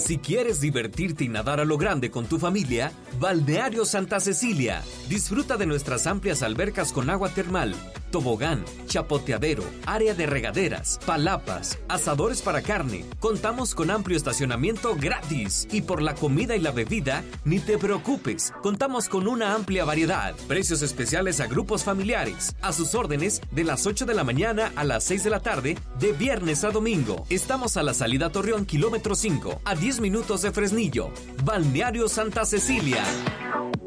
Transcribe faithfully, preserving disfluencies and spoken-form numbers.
Si quieres divertirte y nadar a lo grande con tu familia, Balneario Santa Cecilia. Disfruta de nuestras amplias albercas con agua termal, tobogán, chapoteadero, área de regaderas, palapas, asadores para carne. Contamos con amplio estacionamiento gratis. Y por la comida y la bebida, ni te preocupes. Contamos con una amplia variedad. Precios especiales a grupos familiares. A sus órdenes de las ocho de la mañana a las seis de la tarde, de viernes a domingo. Estamos a la salida Torreón, kilómetro cinco, a diez minutos de Fresnillo. Balneario Santa Cecilia.